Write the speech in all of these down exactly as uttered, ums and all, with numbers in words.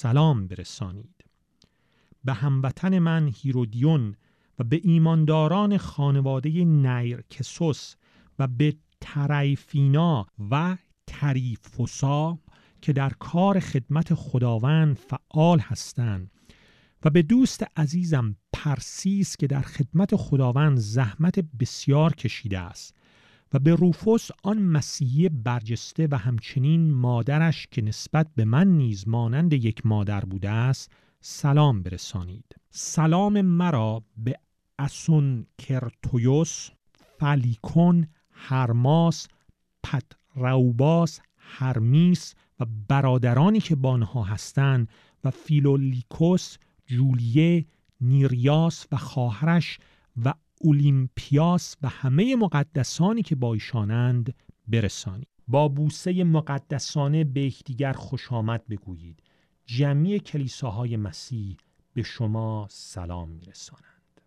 سلام برسانید. به هموطن من هیرودیون و به ایمانداران خانواده نیرکسوس و به تریفینا و تریفوسا که در کار خدمت خداوند فعال هستند و به دوست عزیزم پرسیس که در خدمت خداوند زحمت بسیار کشیده است و به روفوس آن مسیحی برجسته و همچنین مادرش که نسبت به من نیز مانند یک مادر بوده است سلام برسانید. سلام مرا به اسونکرتویوس، فلیکون، هرماس، پتروباس، هرمیس و برادرانی که با آنها هستند و فیلولیکوس، جولیه، نیریاس و خواهرش و اولیمپیاس و همه مقدسانی که با ایشانند برسانید. با بوسه مقدسانه به یکدیگر خوش آمد بگویید. جمعی کلیساهای مسیح به شما سلام می‌رسانند.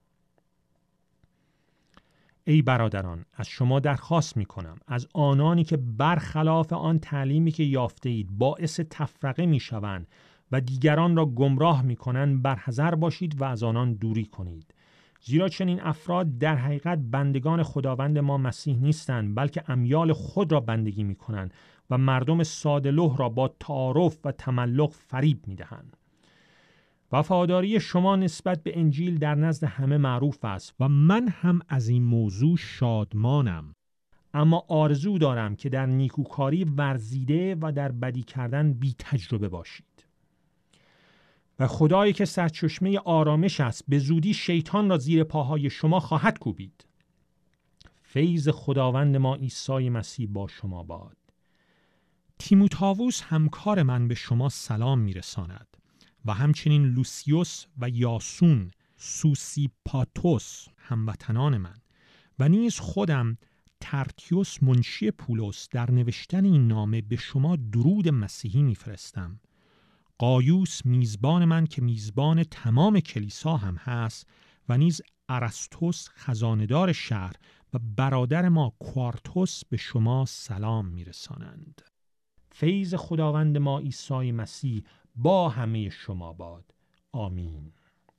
ای برادران، از شما درخواست می‌کنم از آنانی که برخلاف آن تعلیمی که یافته اید باعث تفرقه می‌شوند و دیگران را گمراه می‌کنند برحذر باشید و از آنان دوری کنید. زیرا چنین افراد در حقیقت بندگان خداوند ما مسیح نیستند، بلکه امیال خود را بندگی می‌کنند و مردم ساده‌لوح را با تعارف و تملق فریب می‌دهند. وفاداری شما نسبت به انجیل در نزد همه معروف است و من هم از این موضوع شادمانم. اما آرزو دارم که در نیکوکاری ورزیده و در بدی کردن بی تجربه باشید. و خدایی که سرچشمه آرامش است به زودی شیطان را زیر پاهای شما خواهد کوبید. فیض خداوند ما عیسی مسیح با شما باد. تیموتائوس همکار من به شما سلام میرساند و همچنین لوسیوس و یاسون، سوسیپاتوس هموطنان من و نیز خودم ترتیوس منشی پولس در نوشتن این نامه به شما درود مسیحی میفرستم. قایوس میزبان من که میزبان تمام کلیسا هم هست و نیز ارسطوس خزاندار شهر و برادر ما کوارتوس به شما سلام میرسانند. فیض خداوند ما عیسی مسیح با همه شما باد. آمین.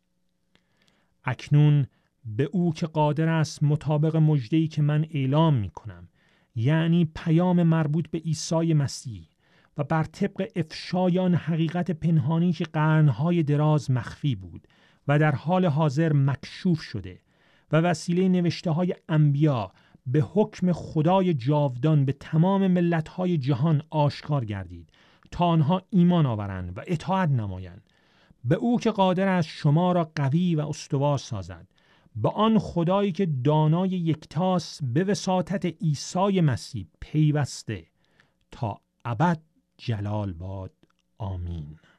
اکنون به او که قادر است مطابق مژده‌ای که من اعلام می کنم، یعنی پیام مربوط به عیسی مسیح و بر طبق افشای آن حقیقت پنهانی که قرنهای دراز مخفی بود و در حال حاضر مکشوف شده و وسیله نوشته های انبیا به حکم خدای جاودان به تمام ملت‌های جهان آشکار گردید تا آنها ایمان آورند و اطاعت نمایند. به او که قادر است شما را قوی و استوار سازد، به آن خدایی که دانای یکتاست به وساطت عیسی مسیح پیوسته تا ابد جلال باد. آمین.